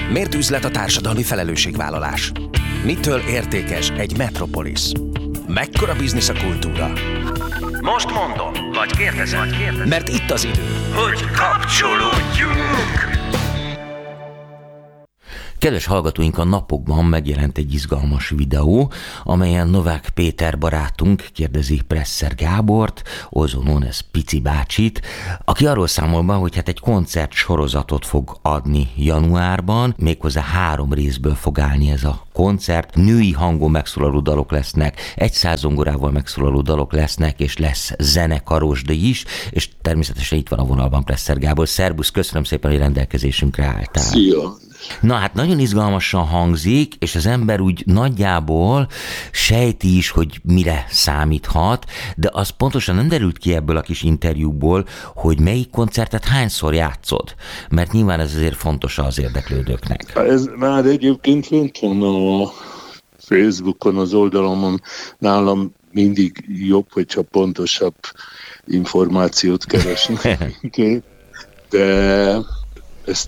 Miért üzlet a társadalmi felelősségvállalás? Mitől értékes egy metropolisz? Mekkora biznisz a kultúra? Most mondom, vagy kérdezem. Mert itt az idő, Hogy kapcsolódjunk! Kedves hallgatóink, a napokban megjelent egy izgalmas videó, amelyen Novák Péter barátunk kérdezi Presser Gábort, also known as Pici bácsit, aki arról számol be, hogy egy koncert sorozatot fog adni januárban, méghozzá 3 részből fog állni ez a koncert. Női hangon megszólaló dalok lesznek, egy százzongorával megszólaló dalok lesznek, és lesz zenekarosdi is, és természetesen itt van a vonalban Presser Gábor. Szerbusz, köszönöm szépen, hogy rendelkezésünkre álltál. Szia! Na hát nagyon izgalmasan hangzik, és az ember úgy nagyjából sejti is, hogy mire számíthat, de az pontosan nem derült ki ebből a kis interjúból, hogy melyik koncertet hányszor játszod, mert nyilván ez azért fontos az érdeklődőknek. Ez már egyébként fönt van a Facebookon, az oldalamon, nálam mindig jobb, hogyha pontosabb információt keresnek. De ez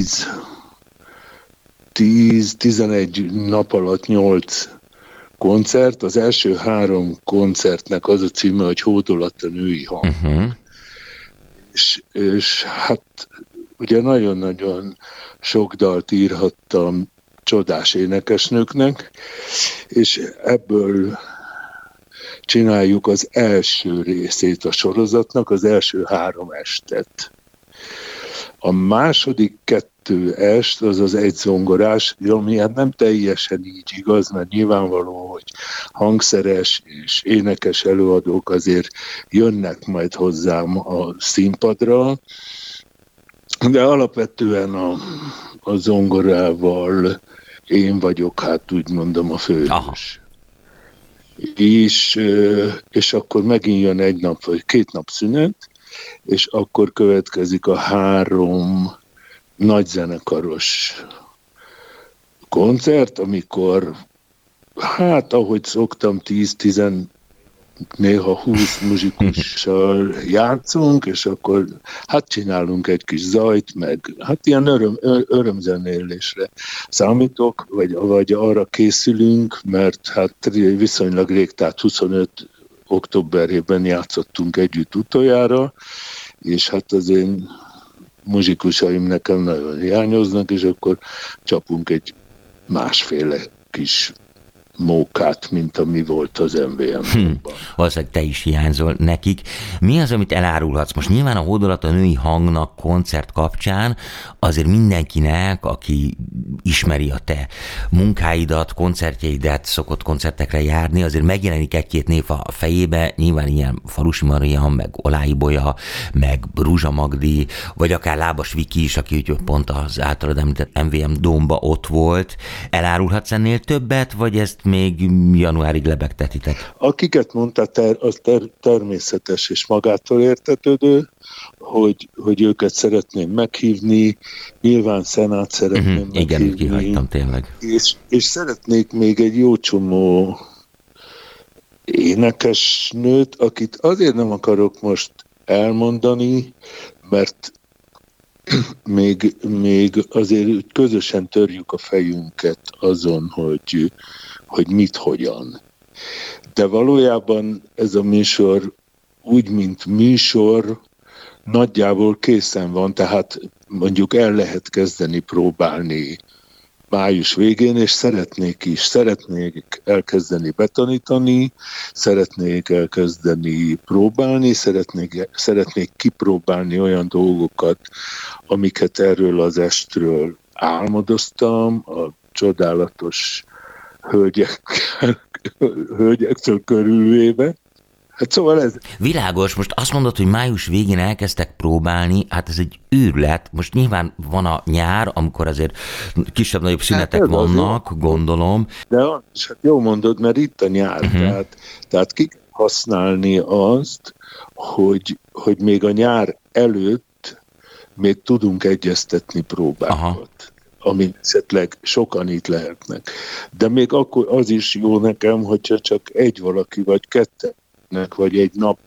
10-11 nap alatt 8 koncert. Az első 3 koncertnek az a címe, hogy Hódolat a női hang. Uh-huh. És hát ugye nagyon-nagyon sok dalt írhattam csodás énekesnőknek, és ebből csináljuk az első részét a sorozatnak, az első 3 estet. A második 2 est, az az egy zongorás, ami hát nem teljesen így igaz, mert nyilvánvaló, hogy hangszeres és énekes előadók azért jönnek majd hozzám a színpadra, de alapvetően a zongorával én vagyok, hát úgy mondom, a főhős. És akkor megint jön 1 nap vagy 2 nap szünet, és akkor következik a 3 nagyzenekaros koncert, amikor, hát ahogy szoktam, 10-10, néha 20 muzsikussal játszunk, és akkor hát csinálunk egy kis zajt, meg hát ilyen örömzenélésre számítok, vagy arra készülünk, mert hát viszonylag rég, tehát 25 októberében játszottunk együtt utoljára, és hát az én muzsikusaim nekem nagyon hiányoznak, és akkor csapunk egy másféle kis mókát, mint ami volt az MVM-ban. Valószínűleg te is hiányzol nekik. Mi az, amit elárulhatsz? Most nyilván a Hódolat a női hangnak koncert kapcsán azért mindenkinek, aki ismeri a te munkáidat, koncertjeidet, szokott koncertekre járni, azért megjelenik 1-2 név a fejébe, nyilván ilyen Falusi Maria, meg Olái Bolya, meg Rúzsa Magdi, vagy akár Lábas Viki is, aki úgy pont az általad említett MVM Dómba ott volt. Elárulhatsz ennél többet, vagy ezt még januárig lebegtetitek? Akiket mondtál, az természetes és magától értetődő, hogy őket szeretném meghívni, nyilván Szenát szeretném meghívni. Igen, kihagytam tényleg. És szeretnék még egy jó csomó énekesnőt, akit azért nem akarok most elmondani, mert még azért közösen törjük a fejünket azon, hogy mit, hogyan. De valójában ez a műsor úgy, mint műsor, nagyjából készen van, tehát mondjuk el lehet kezdeni próbálni május végén, és szeretnék elkezdeni betanítani, szeretnék elkezdeni próbálni, szeretnék kipróbálni olyan dolgokat, amiket erről az estről álmodoztam, a csodálatos hölgyektől körülvéve. Hát szóval ez... Világos, most azt mondod, hogy május végén elkezdtek próbálni, hát ez egy őrület. Most nyilván van a nyár, amikor azért kisebb-nagyobb szünetek vannak, gondolom. De hát jó mondod, mert itt a nyár, tehát ki kell használni azt, hogy még a nyár előtt még tudunk egyeztetni próbákat, amin esetleg sokan itt lehetnek. De még akkor az is jó nekem, hogyha csak egy valaki vagy 2, vagy egy nap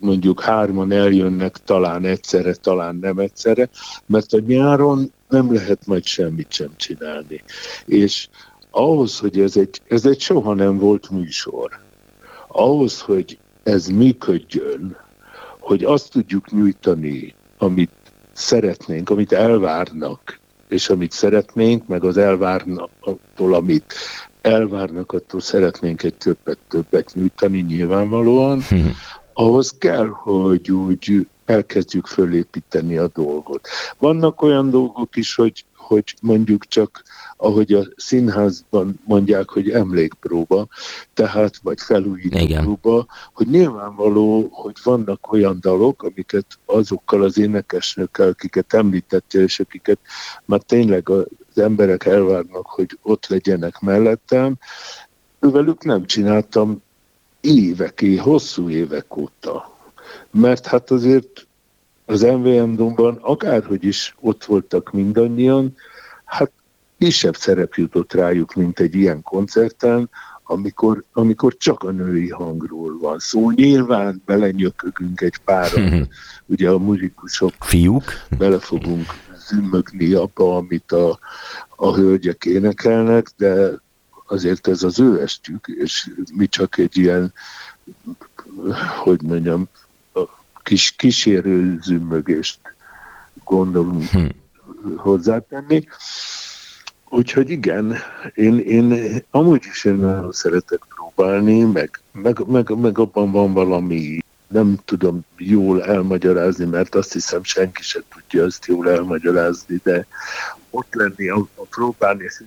mondjuk 3 eljönnek talán egyszerre, talán nem egyszerre, mert a nyáron nem lehet majd semmit sem csinálni. És ahhoz, hogy ez egy soha nem volt műsor, ahhoz, hogy ez működjön, hogy azt tudjuk nyújtani, amit szeretnénk, amit elvárnak, és amit szeretnénk, meg az elvárnaktól, amit elvárnak, attól szeretnénk egy többet nyújtani nyilvánvalóan, ahhoz kell, hogy úgy elkezdjük fölépíteni a dolgot. Vannak olyan dolgok is, hogy mondjuk csak, ahogy a színházban mondják, hogy emlékpróba, tehát vagy felújító próba, hogy nyilvánvaló, hogy vannak olyan dalok, amiket azokkal az énekesnőkkel, akiket említettél, és akiket már tényleg az emberek elvárnak, hogy ott legyenek mellettem, ővelük nem csináltam hosszú évek óta. Mert hát azért az MVM Domban akárhogy is ott voltak mindannyian, hát kisebb szerep jutott rájuk, mint egy ilyen koncerten, amikor csak a női hangról van szó. Nyilván belenyökögünk egy párat, ugye a muzsikusok fiúk bele fogunk zümmögni abba, amit a hölgyek énekelnek, de azért ez az ő estjük, és mi csak egy ilyen, hogy mondjam, kísérő zümmögést gondolunk hozzátenni. Úgyhogy igen, én amúgy is nagyon szeretek próbálni, meg abban van valami, nem tudom jól elmagyarázni, mert azt hiszem senki sem tudja ezt jól elmagyarázni, de ott lenni, a próbálni, és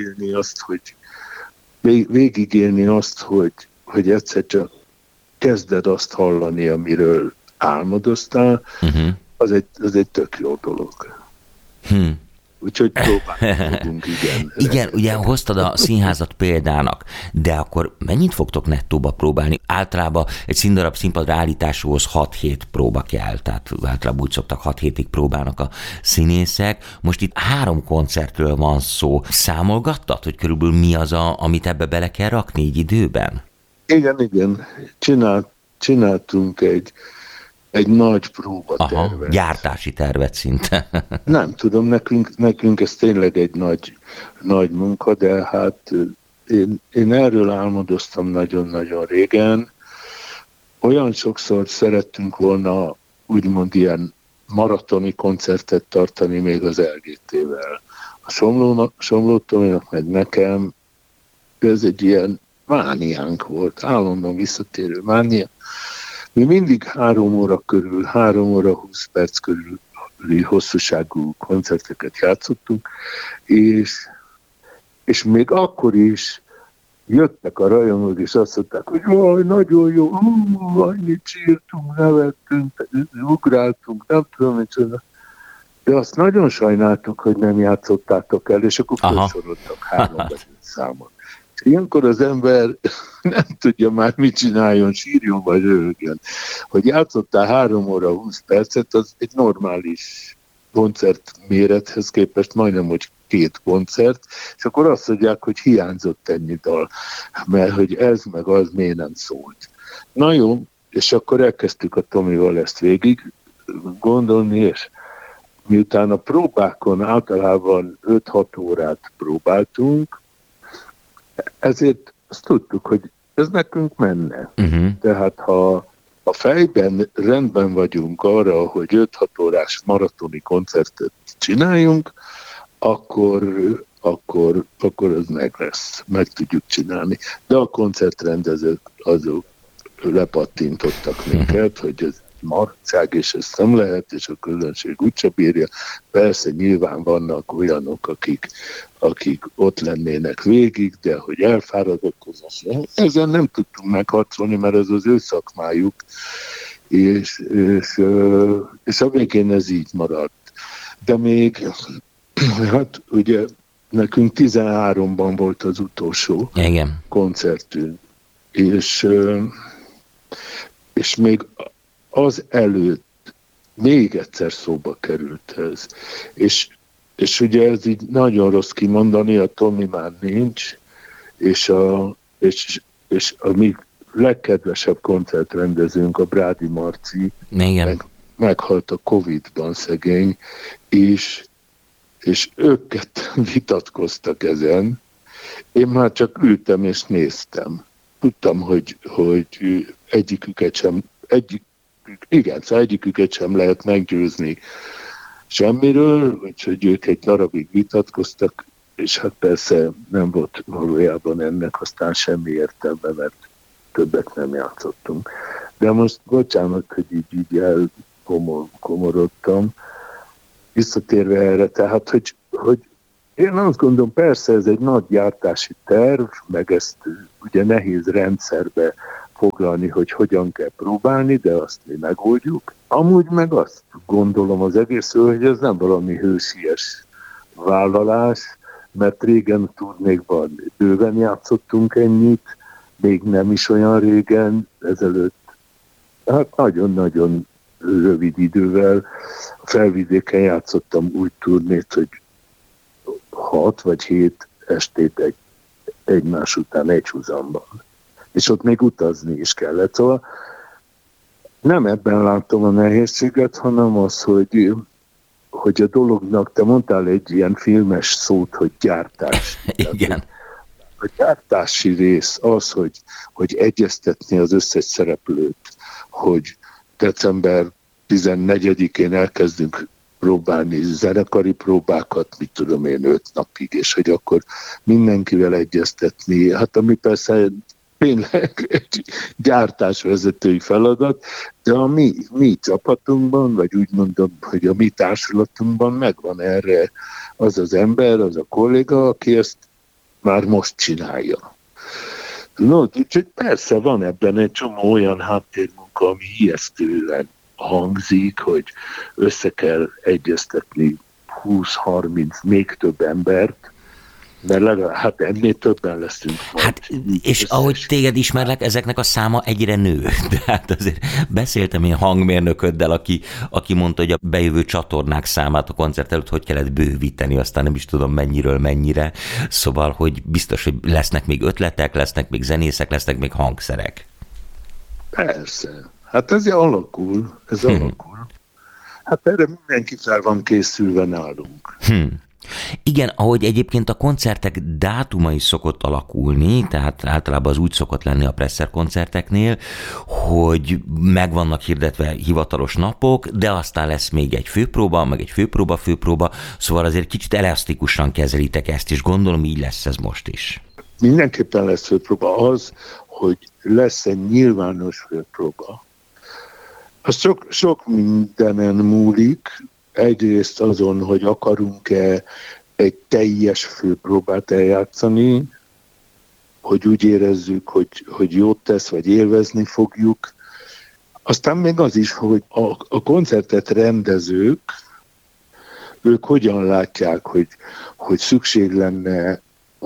végigélni azt, hogy egyszer csak kezded azt hallani, amiről álmodoztál, az egy tök jó dolog. Úgyhogy próbálni fogunk, igen. Igen, ugye hoztad a színházat példának, de akkor mennyit fogtok nettóba próbálni? Általában egy színdarab színpadra állításhoz 6-7 próba kell, tehát általában úgy szoktak 6 hétig próbálnak a színészek. Most itt 3 koncertről van szó. Számolgattad, hogy körülbelül mi az, amit ebbe bele kell rakni így időben? Igen. Csináltunk egy nagy próbatervet. Gyártási tervet szinte. Nem tudom, nekünk ez tényleg egy nagy munka, de hát én erről álmodoztam nagyon-nagyon régen. Olyan sokszor szerettünk volna úgymond ilyen maratoni koncertet tartani még az LGT-vel. A Somló Tominak meg nekem ez egy ilyen mániánk volt, állandóan visszatérő mánia. Mi mindig 3 óra körül, 3 óra 20 perc körüli hosszúságú koncerteket játszottunk, és még akkor is jöttek a rajongók, és azt mondták, hogy jaj, nagyon jó, annyit sírtunk, nevettünk, ugráltunk, nem tudom, micsoda. De azt nagyon sajnáltuk, hogy nem játszottátok el, és akkor felsoroltak 3 számot. Ilyenkor az ember nem tudja már mit csináljon, sírjon vagy röhögjön. Hogy játszottál 3 óra 20 percet, az egy normális koncert mérethez képest majdnem, hogy 2 koncert, és akkor azt mondják, hogy hiányzott ennyi dal, mert hogy ez meg az miért nem szólt. Na jó, és akkor elkezdtük a Tomival ezt végig gondolni, és miután a próbákon általában 5-6 órát próbáltunk, ezért azt tudtuk, hogy ez nekünk menne. Tehát ha a fejben rendben vagyunk arra, hogy 5-6 órás maratoni koncertet csináljunk, akkor ez meg lesz, meg tudjuk csinálni. De a koncertrendezők azok lepattintottak minket, hogy ez marcság, és ezt nem lehet, és a közönség úgyse bírja. Persze nyilván vannak olyanok, akik ott lennének végig, de hogy elfárad a közönség. Ezen nem tudtunk megharcolni, mert ez az ő szakmájuk, és a végén ez így maradt. De még, hát ugye nekünk 13-ban volt az utolsó koncertünk, és még az előtt még egyszer szóba került ez. És ugye ez így nagyon rossz kimondani, a Tomi már nincs, és a mi legkedvesebb koncertrendezőnk, a Brádi Marci, meghalt a Covid-ban szegény, és ők ketten vitatkoztak ezen. Én már csak ültem és néztem. Tudtam, hogy egyiküket sem lehet meggyőzni semmiről, úgyhogy ők egy darabig vitatkoztak, és hát persze nem volt valójában ennek aztán semmi értelme, mert többet nem játszottunk. De most bocsánat, hogy így elkomorodtam. Visszatérve erre, tehát, hogy én azt gondolom, persze ez egy nagy gyártási terv, meg ezt ugye nehéz rendszerbe foglalni, hogy hogyan kell próbálni, de azt mi megoldjuk. Amúgy meg azt gondolom az egészről, hogy ez nem valami hősies vállalás, mert régen tudnékban bőven játszottunk ennyit, még nem is olyan régen, ezelőtt, hát nagyon-nagyon rövid idővel. A Felvidéken játszottam úgy turnét, hogy 6 vagy 7 estét egymás után egy húzamban. És ott még utazni is kellett. Szóval nem ebben látom a nehézséget, hanem az, hogy a dolognak, te mondtál egy ilyen filmes szót, hogy gyártás. Igen. A gyártási rész az, hogy egyeztetni az összes szereplőt, hogy december 14-én elkezdünk próbálni zenekari próbákat, mit tudom én, 5 napig, és hogy akkor mindenkivel egyeztetni, hát ami persze tényleg egy gyártásvezetői feladat, de a mi csapatunkban, vagy úgy mondom, hogy a mi társulatunkban megvan erre az ember, az a kolléga, aki ezt már most csinálja. No, úgyhogy persze van ebben egy csomó olyan háttérmunka, ami ijesztően hangzik, hogy össze kell egyeztetni 20-30, még több embert, mert legalább, hát ennél többen leszünk. Hát, és ahogy téged ismerlek, ezeknek a száma egyre nő. De hát azért beszéltem én hangmérnököddel, aki mondta, hogy a bejövő csatornák számát a koncert előtt hogy kellett bővíteni, aztán nem is tudom mennyiről mennyire. Szóval, hogy biztos, hogy lesznek még ötletek, lesznek még zenészek, lesznek még hangszerek. Persze. Hát ez alakul. Alakul. Hát erre mindenki fel van készülve nálunk. Igen, ahogy egyébként a koncertek dátuma is szokott alakulni, tehát általában az úgy szokott lenni a Presser koncerteknél, hogy meg vannak hirdetve hivatalos napok, de aztán lesz még egy főpróba, meg egy főpróba, szóval azért kicsit elasztikusan kezelitek ezt, és gondolom így lesz ez most is. Mindenképpen lesz főpróba. Az, hogy lesz egy nyilvános főpróba, az sok mindenen múlik. Egyrészt azon, hogy akarunk-e egy teljes főpróbát eljátszani, hogy úgy érezzük, hogy jót tesz, vagy élvezni fogjuk. Aztán még az is, hogy a koncertet rendezők, ők hogyan látják, hogy szükség lenne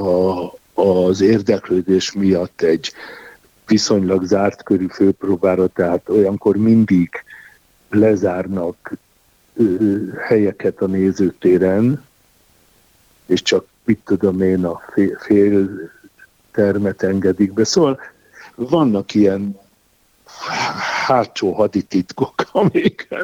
az érdeklődés miatt egy viszonylag zárt körű főpróbára, tehát olyankor mindig lezárnak helyeket a nézőtéren, és csak, mit tudom én, a fél termet engedik be. Szóval vannak ilyen hátsó hadititkok, amikkel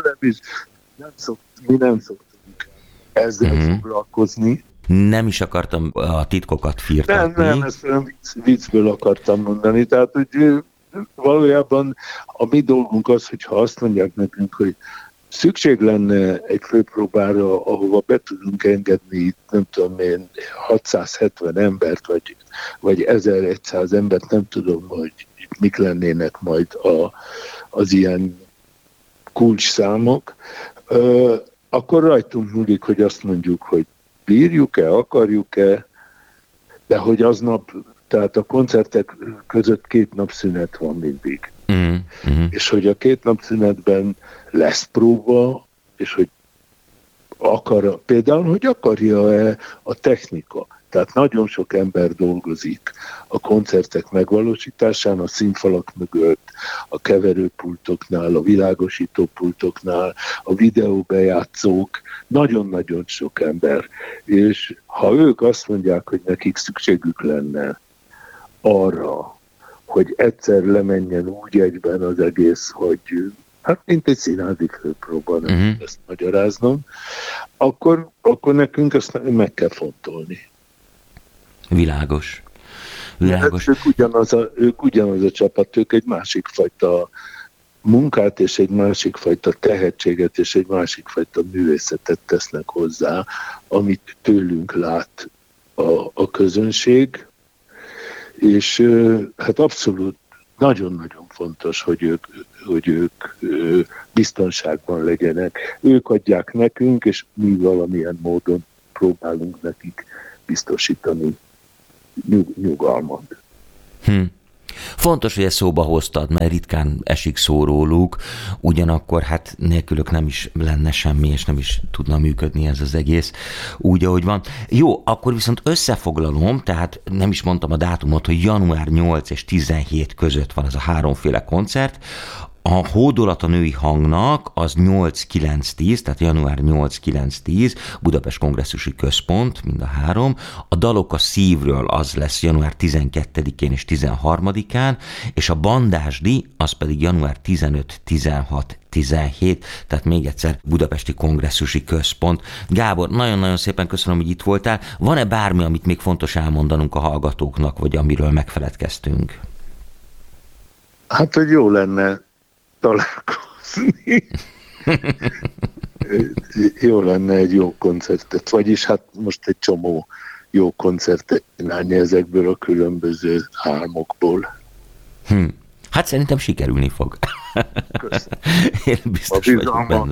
mi nem szoktunk ezzel foglalkozni. Nem is akartam a titkokat firtatni. Nem, ezt viccből akartam mondani. Tehát, hogy valójában a mi dolgunk az, hogyha azt mondják nekünk, hogy szükség lenne egy főpróbára, ahova be tudunk engedni, nem tudom én, 670 embert, vagy 1100 embert, nem tudom, hogy mik lennének majd az ilyen kulcsszámok, akkor rajtunk múlik, hogy azt mondjuk, hogy bírjuk-e, akarjuk-e, de hogy aznap, tehát a koncertek között 2 nap szünet van mindig. És hogy a 2 nap szünetben lesz próba, és hogy például, hogy akarja-e a technika. Tehát nagyon sok ember dolgozik a koncertek megvalósításán, a színfalak mögött, a keverőpultoknál, a világosítópultoknál, a videóbejátszók, nagyon-nagyon sok ember. És ha ők azt mondják, hogy nekik szükségük lenne arra, hogy egyszer lemenjen úgy egyben az egész, hogy hát mint egy színházi főpróba, nem ezt magyaráznom, akkor nekünk ezt meg kell fontolni. Világos. Hát ők ugyanaz a csapat, ők egy másik fajta munkát és egy másik fajta tehetséget és egy másik fajta művészetet tesznek hozzá, amit tőlünk lát a közönség, és hát abszolút nagyon-nagyon fontos, hogy ők biztonságban legyenek. Ők adják nekünk, és mi valamilyen módon próbálunk nekik biztosítani nyugalmat. Fontos, hogy ezt szóba hoztad, mert ritkán esik szó róluk, ugyanakkor hát nélkülök nem is lenne semmi, és nem is tudna működni ez az egész úgy, ahogy van. Jó, akkor viszont összefoglalom, tehát nem is mondtam a dátumot, hogy január 8 és 17 között van ez a 3 koncert. A Hódolat a női hangnak az 8-9-10, tehát január 8-9-10, Budapest Kongresszusi Központ, mind a 3. A Dalok a szívről az lesz január 12-én és 13-án, és a Bandásdi az pedig január 15-16-17, tehát még egyszer Budapesti Kongresszusi Központ. Gábor, nagyon-nagyon szépen köszönöm, hogy itt voltál. Van-e bármi, amit még fontos elmondanunk a hallgatóknak, vagy amiről megfeledkeztünk? Hát, hogy jó lenne találkozni. Jó lenne egy jó koncertet, vagyis hát most egy csomó jó koncertet csinálni ezekből a különböző álmokból. Hát szerintem sikerülni fog. Köszönöm. Én biztos vagyok benne.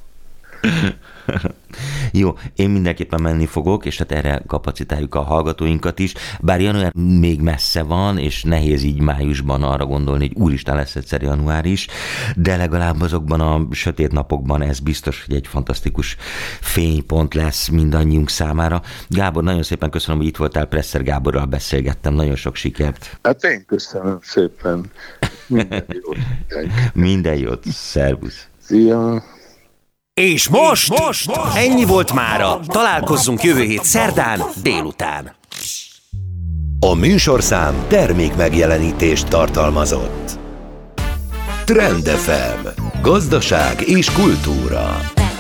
Jó, én mindenképpen menni fogok, és hát erre kapacitáljuk a hallgatóinkat is, bár január még messze van, és nehéz így májusban arra gondolni, hogy úristen lesz egyszer január is, de legalább azokban a sötét napokban ez biztos, hogy egy fantasztikus fénypont lesz mindannyiunk számára. Gábor, nagyon szépen köszönöm, hogy itt voltál, Presser Gáborral beszélgettem, nagyon sok sikert. Hát én köszönöm szépen. Minden jót. Minden jót, szervusz. Szia. És most ennyi volt mára. Találkozzunk jövő hét szerdán délután. A műsorszám termék megjelenítést tartalmazott. Trend FM. Gazdaság és kultúra.